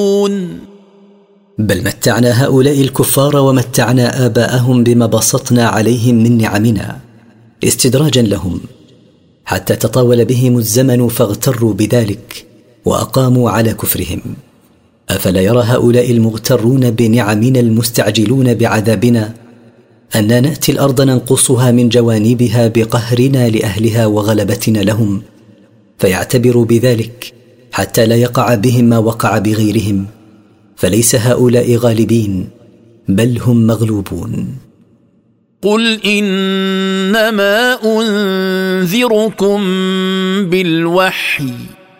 بل متعنا هؤلاء الكفار ومتعنا آباءهم بما بسطنا عليهم من نعمنا استدراجا لهم حتى تطاول بهم الزمن فاغتروا بذلك وأقاموا على كفرهم. أفلا يرى هؤلاء المغترون بنعمنا المستعجلون بعذابنا أننا نأتي الأرض ننقصها من جوانبها بقهرنا لأهلها وغلبتنا لهم، فيعتبروا بذلك حتى لا يقع بهم ما وقع بغيرهم، فليس هؤلاء غالبين بل هم مغلوبون. قل إنما أنذركم بالوحي